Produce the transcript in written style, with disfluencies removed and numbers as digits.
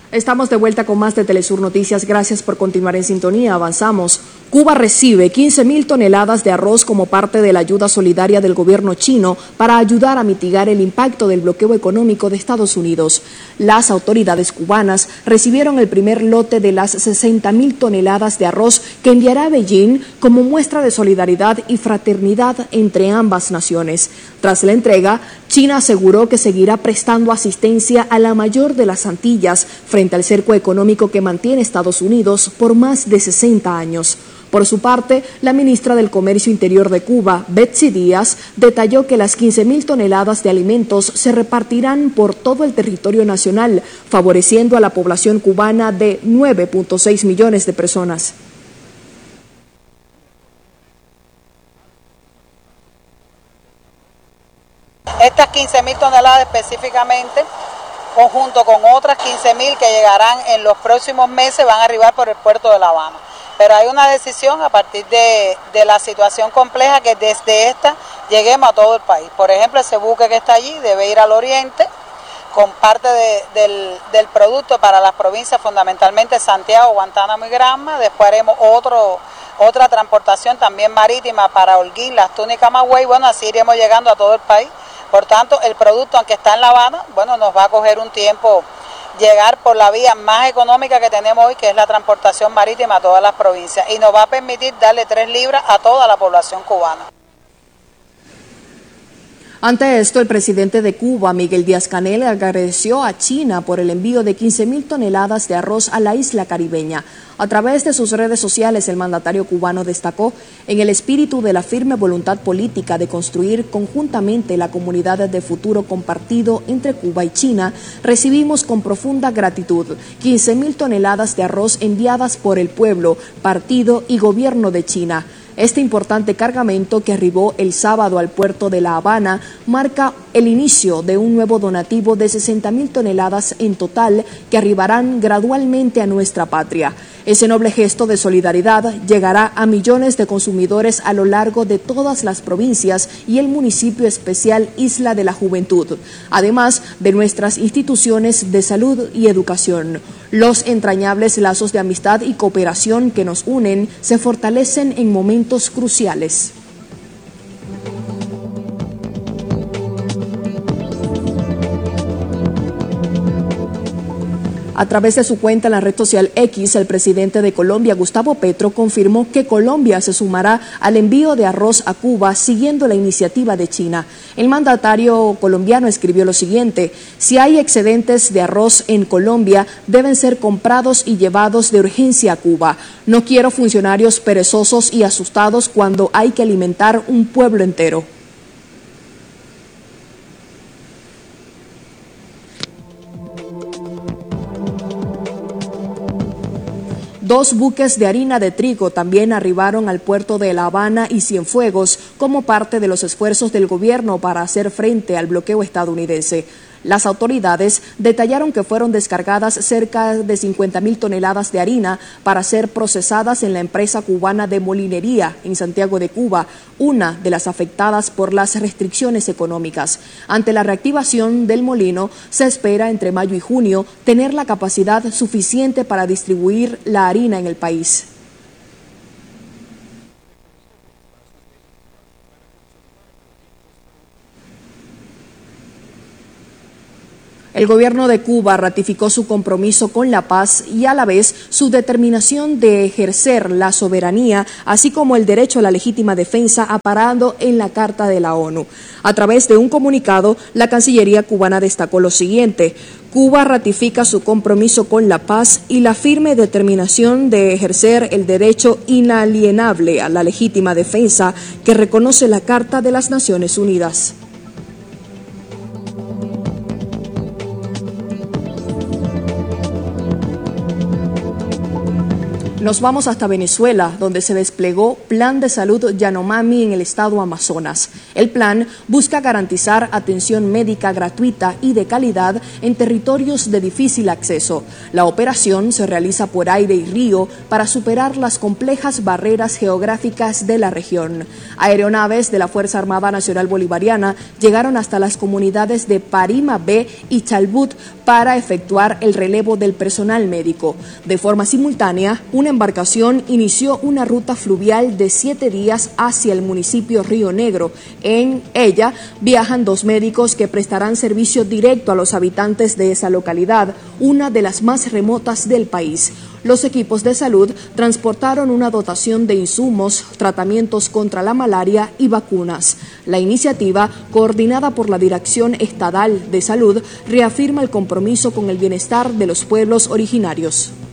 Estamos de vuelta con más de Telesur Noticias. Gracias por continuar en sintonía. Avanzamos. Cuba recibe 15.000 toneladas de arroz como parte de la ayuda solidaria del gobierno chino para ayudar a mitigar el impacto del bloqueo económico de Estados Unidos. Las autoridades cubanas recibieron el primer lote de las 60.000 toneladas de arroz que enviará a Beijing como muestra de solidaridad y fraternidad entre ambas naciones. Tras la entrega, China aseguró que seguirá prestando asistencia a la mayor de las Antillas frente al cerco económico que mantiene Estados Unidos por más de 60 años. Por su parte, la ministra del Comercio Interior de Cuba, Betsy Díaz, detalló que las 15.000 toneladas de alimentos se repartirán por todo el territorio nacional, favoreciendo a la población cubana de 9.6 millones de personas. Estas 15.000 toneladas específicamente, conjunto con otras 15.000 que llegarán en los próximos meses, van a arribar por el puerto de La Habana. Pero hay una decisión a partir de la situación compleja que desde esta lleguemos a todo el país. Por ejemplo, ese buque que está allí debe ir al oriente con parte del producto para las provincias, fundamentalmente Santiago, Guantánamo y Granma. Después haremos otra transportación también marítima para Holguín, Las Tunas y Camagüey. Bueno, así iremos llegando a todo el país. Por tanto, el producto, aunque está en La Habana, bueno, nos va a coger un tiempo llegar por la vía más económica que tenemos hoy, que es la transportación marítima a todas las provincias, y nos va a permitir darle 3 libras a toda la población cubana. Ante esto, el presidente de Cuba, Miguel Díaz-Canel, agradeció a China por el envío de 15.000 toneladas de arroz a la isla caribeña. A través de sus redes sociales, el mandatario cubano destacó en el espíritu de la firme voluntad política de construir conjuntamente la comunidad de futuro compartido entre Cuba y China, recibimos con profunda gratitud 15.000 toneladas de arroz enviadas por el pueblo, partido y gobierno de China. Este importante cargamento que arribó el sábado al puerto de La Habana marca el inicio de un nuevo donativo de 60.000 toneladas en total que arribarán gradualmente a nuestra patria. Ese noble gesto de solidaridad llegará a millones de consumidores a lo largo de todas las provincias y el municipio especial Isla de la Juventud, además de nuestras instituciones de salud y educación. Los entrañables lazos de amistad y cooperación que nos unen se fortalecen en momentos cruciales. A través de su cuenta en la red social X, el presidente de Colombia, Gustavo Petro, confirmó que Colombia se sumará al envío de arroz a Cuba siguiendo la iniciativa de China. El mandatario colombiano escribió lo siguiente: si hay excedentes de arroz en Colombia, deben ser comprados y llevados de urgencia a Cuba. No quiero funcionarios perezosos y asustados cuando hay que alimentar un pueblo entero. Dos buques de harina de trigo también arribaron al puerto de La Habana y Cienfuegos como parte de los esfuerzos del gobierno para hacer frente al bloqueo estadounidense. Las autoridades detallaron que fueron descargadas cerca de 50.000 toneladas de harina para ser procesadas en la empresa cubana de molinería en Santiago de Cuba, una de las afectadas por las restricciones económicas. Ante la reactivación del molino, se espera entre mayo y junio tener la capacidad suficiente para distribuir la harina en el país. El gobierno de Cuba ratificó su compromiso con la paz y a la vez su determinación de ejercer la soberanía, así como el derecho a la legítima defensa amparado en la Carta de la ONU. A través de un comunicado, la Cancillería cubana destacó lo siguiente: Cuba ratifica su compromiso con la paz y la firme determinación de ejercer el derecho inalienable a la legítima defensa que reconoce la Carta de las Naciones Unidas. Nos vamos hasta Venezuela, donde se desplegó Plan de Salud Yanomami en el estado Amazonas. El plan busca garantizar atención médica gratuita y de calidad en territorios de difícil acceso. La operación se realiza por aire y río para superar las complejas barreras geográficas de la región. Aeronaves de la Fuerza Armada Nacional Bolivariana llegaron hasta las comunidades de Parima B y Chalbut para efectuar el relevo del personal médico. De forma simultánea, una embarcación inició una ruta fluvial de 7 días hacia el municipio Río Negro. En ella viajan 2 médicos que prestarán servicio directo a los habitantes de esa localidad, una de las más remotas del país. Los equipos de salud transportaron una dotación de insumos, tratamientos contra la malaria y vacunas. La iniciativa, coordinada por la Dirección Estatal de Salud, reafirma el compromiso con el bienestar de los pueblos originarios.